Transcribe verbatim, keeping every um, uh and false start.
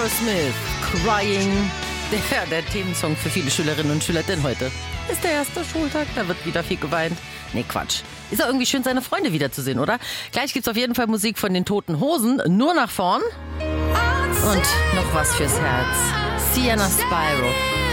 Aerosmith, Crying. Der, der Themensong für viele Schülerinnen und Schüler, denn heute ist der erste Schultag, da wird wieder viel geweint. Nee, Quatsch. Ist auch irgendwie schön, seine Freunde wiederzusehen, oder? Gleich gibt's auf jeden Fall Musik von den Toten Hosen, nur nach vorn. Und noch was fürs Herz. Sienna Spyro.